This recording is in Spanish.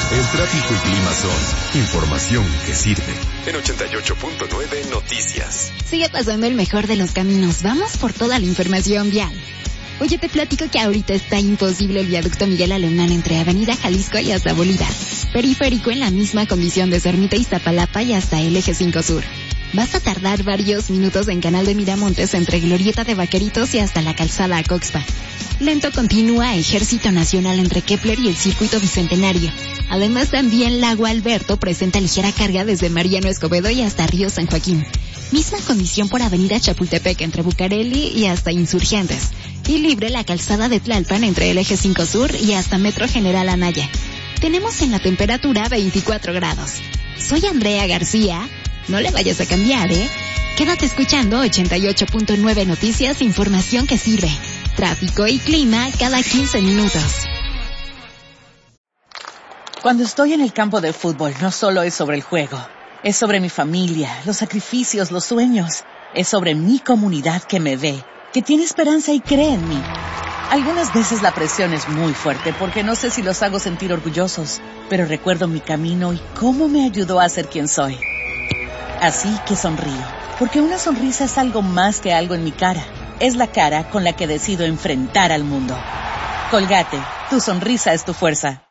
El tráfico y clima son información que sirve. En 88.9 Noticias. Sigue pasando el mejor de los caminos. Vamos por toda la información vial. Oye, te platico que ahorita está imposible el viaducto Miguel Alemán entre Avenida Jalisco y hasta Bolívar. Periférico en la misma condición de Ermita y Iztapalapa y hasta el Eje 5 Sur. Vas a tardar varios minutos en Canal de Miramontes entre Glorieta de Vaqueritos y hasta la calzada a Coxpa. Lento continúa Ejército Nacional entre Kepler y el Circuito Bicentenario. Además, también Lago Alberto presenta ligera carga desde Mariano Escobedo y hasta Río San Joaquín. Misma condición por Avenida Chapultepec entre Bucareli y hasta Insurgentes. Y libre la calzada de Tlalpan entre el Eje 5 Sur y hasta Metro General Anaya. Tenemos en la temperatura 24 grados. Soy Andrea García. No le vayas a cambiar, ¿eh? Quédate escuchando 88.9 Noticias, información que sirve. Tráfico y clima cada 15 minutos. Cuando estoy en el campo de fútbol, no solo es sobre el juego. Es sobre mi familia, los sacrificios, los sueños. Es sobre mi comunidad que me ve, que tiene esperanza y cree en mí. Algunas veces la presión es muy fuerte porque no sé si los hago sentir orgullosos, pero recuerdo mi camino y cómo me ayudó a ser quien soy. Así que sonrío, porque una sonrisa es algo más que algo en mi cara. Es la cara con la que decido enfrentar al mundo. Colgate, tu sonrisa es tu fuerza.